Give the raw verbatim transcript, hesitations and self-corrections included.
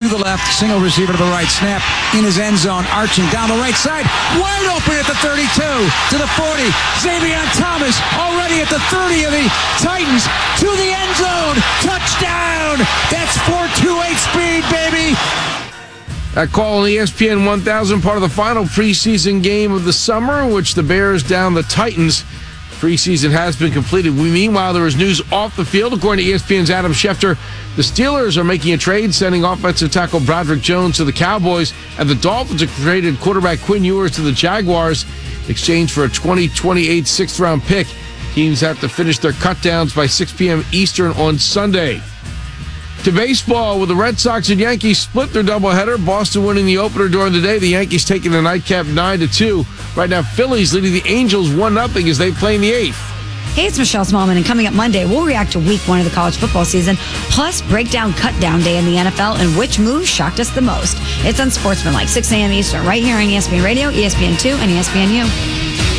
the left, single receiver to the right, snap in his end zone, arching down the right side, wide open at the thirty-two, to the forty, Xavier Thomas already at the thirty of the Titans, to the end zone, touchdown! That's four twenty-eight speed, baby! That call on E S P N one thousand, part of the final preseason game of the summer, in which the Bears down the Titans. Preseason has been completed. We, meanwhile, there is news off the field. According to E S P N's Adam Schefter, the Steelers are making a trade, sending offensive tackle Broderick Jones to the Cowboys, and the Dolphins have traded quarterback Quinn Ewers to the Jaguars in exchange for a twenty twenty-eight sixth-round pick. Teams have to finish their cutdowns by six p.m. Eastern on Sunday. To baseball, with the Red Sox and Yankees split their doubleheader. Boston winning the opener during the day. The Yankees taking the nightcap nine to two. Right now, Phillies leading the Angels one nothing as they play in the eighth. Hey, it's Michelle Smallman, and coming up Monday, we'll react to week one of the college football season, plus break down cut-down day in the N F L and which move shocked us the most. It's Unsportsmanlike, six a.m. Eastern, right here on E S P N Radio, E S P N two, and E S P N U.